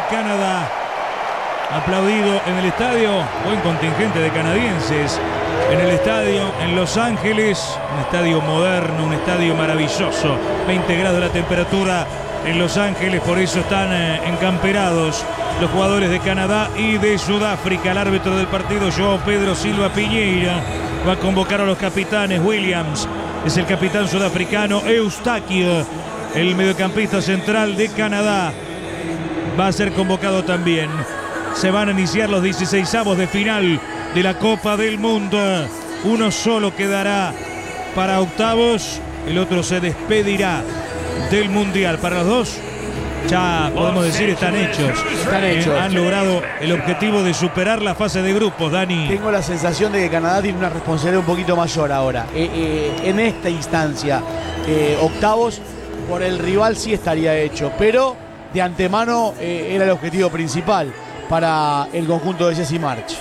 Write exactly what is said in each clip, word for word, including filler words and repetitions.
Canadá. Aplaudido en el estadio, buen contingente de canadienses en el estadio en Los Ángeles, un estadio moderno, un estadio maravilloso, veinte grados la temperatura en Los Ángeles, por eso están eh, encamperados los jugadores de Canadá y de Sudáfrica. El árbitro del partido, João Pedro Silva Piñeira, va a convocar a los capitanes. Williams es el capitán sudafricano, Eustáquio, el mediocampista central de Canadá, va a ser convocado también. Se van a iniciar los dieciseisavos de final de la Copa del Mundo. Uno solo quedará para octavos, el otro se despedirá del Mundial. Para los dos, ya podemos decir, están hechos. Están hechos. Eh, han logrado el objetivo de superar la fase de grupos, Dani. Tengo la sensación de que Canadá tiene una responsabilidad un poquito mayor ahora. Eh, eh, en esta instancia, eh, octavos, por el rival sí estaría hecho, pero de antemano eh, era el objetivo principal para el conjunto de Jesse Marsch.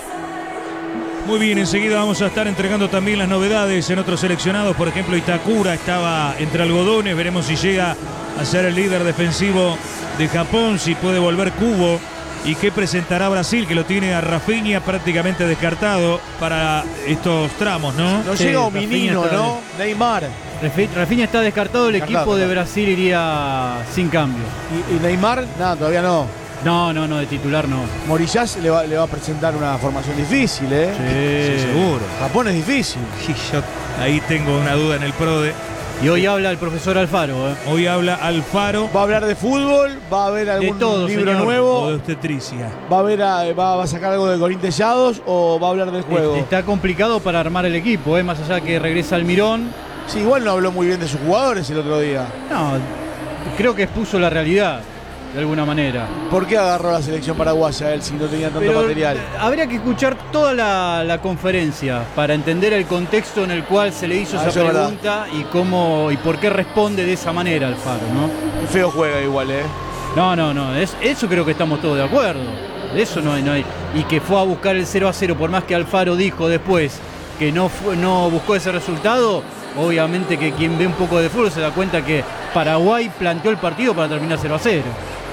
Muy bien, enseguida vamos a estar entregando también las novedades en otros seleccionados. Por ejemplo, Itakura estaba entre algodones. Veremos si llega a ser el líder defensivo de Japón, si puede volver Kubo. Y qué presentará Brasil, que lo tiene a Rafinha prácticamente descartado para estos tramos, ¿no? No Sí, llega un Rafinha menino, está ¿no? Neymar. Rafinha está descartado, el Descartado, equipo de claro. Brasil iría sin cambio. Y, y Neymar, nada, todavía no. No, no, no, de titular no. Morillás le va, le va a presentar una formación difícil, ¿eh? Sí, seguro. Japón es difícil. Sí, yo ahí tengo una duda en el PRODE. Y hoy habla el profesor Alfaro, ¿eh? Hoy habla Alfaro. Va a hablar de fútbol, va a haber algún todo, libro señor. O nuevo, de obstetricia. va a, ver a, va, va a sacar algo de Corín Tellados o va a hablar del juego. Está complicado para armar el equipo, ¿eh? Más allá que regresa Almirón. Sí, igual no habló muy bien de sus jugadores el otro día. No, creo que expuso la realidad, de alguna manera. ¿Por qué agarró la selección paraguaya él si no tenía tanto Pero material? habría que escuchar toda la, la conferencia para entender el contexto en el cual se le hizo Ah, esa eso es pregunta y cómo y por qué responde de esa manera Alfaro, ¿no? Qué feo juega igual, ¿eh? No, no, no, es, eso creo que estamos todos de acuerdo. De eso no hay, no hay. Y que fue a buscar el cero a cero, por más que Alfaro dijo después que no, fue, no buscó ese resultado, obviamente que quien ve un poco de fútbol se da cuenta que Paraguay planteó el partido para terminar cero a cero.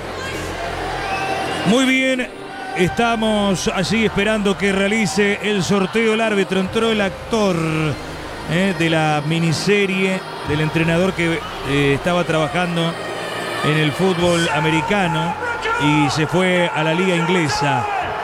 Muy bien, estamos allí esperando que realice el sorteo el árbitro. Entró el actor eh, de la miniserie del entrenador que eh, estaba trabajando en el fútbol americano y se fue a la liga inglesa.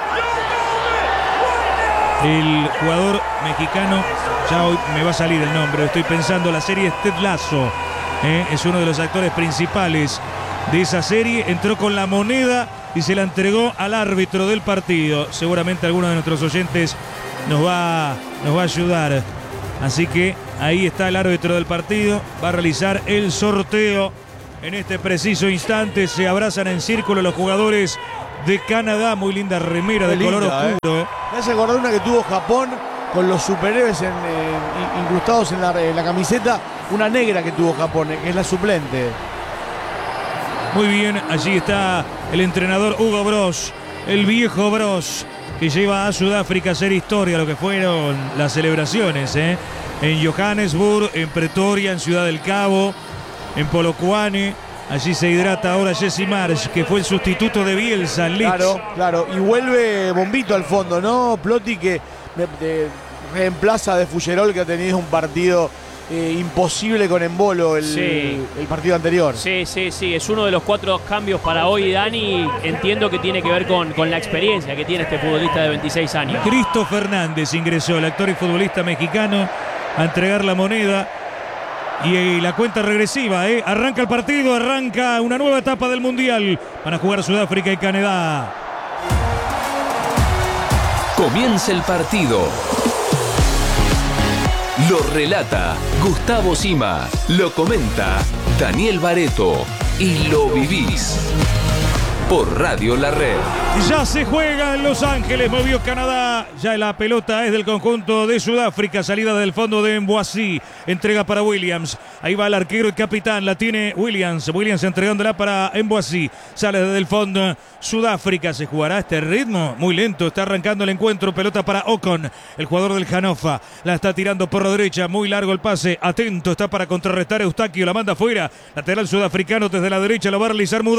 El jugador mexicano, ya hoy me va a salir el nombre, estoy pensando, la serie es Ted Lasso, eh, es uno de los actores principales de esa serie. Entró con la moneda y se la entregó al árbitro del partido. Seguramente alguno de nuestros oyentes nos va, nos va a ayudar. Así que ahí está el árbitro del partido. Va a realizar el sorteo en este preciso instante. Se abrazan en círculo los jugadores de Canadá. Muy linda remera de Qué color linda, oscuro. ¿eh? Me hace acordar una que tuvo Japón con los superhéroes en, eh, incrustados en la, en la camiseta. Una negra que tuvo Japón, eh, que es la suplente. Muy bien, allí está el entrenador Hugo Broz, el viejo Broz, que lleva a Sudáfrica a hacer historia, lo que fueron las celebraciones, ¿eh? En Johannesburg, en Pretoria, en Ciudad del Cabo, en Polokwane. Allí se hidrata ahora Jesse Marsch, que fue el sustituto de Bielsa en Leeds. Claro, claro. Y vuelve Bombito al fondo, ¿no? Plotti que de, de, reemplaza de Fullerol, que ha tenido un partido Eh, imposible con Embolo el, Sí. el partido anterior. Sí, sí, sí, es uno de los cuatro cambios para hoy, Dani. Entiendo que tiene que ver con, con la experiencia que tiene este futbolista de veintiséis años. Cristo Fernández ingresó, el actor y futbolista mexicano, a entregar la moneda. Y, y la cuenta regresiva, ¿eh? Arranca el partido, arranca una nueva etapa del Mundial. Van a jugar Sudáfrica y Canadá. Comienza el partido. Lo relata Gustavo Sima, lo comenta Daniel Bareto y lo vivís por Radio La Red. Ya se juega en Los Ángeles, movió Canadá, ya la pelota es del conjunto de Sudáfrica, salida del fondo de Mboisí, entrega para Williams, ahí va el arquero y capitán, la tiene Williams, Williams entregándola para Mboisí, sale desde el fondo Sudáfrica, se jugará a este ritmo, muy lento, está arrancando el encuentro, pelota para Ocon, el jugador del Hannover, la está tirando por la derecha, muy largo el pase, atento, está para contrarrestar Eustáquio, la manda afuera, lateral sudafricano desde la derecha, lo va a realizar Muda.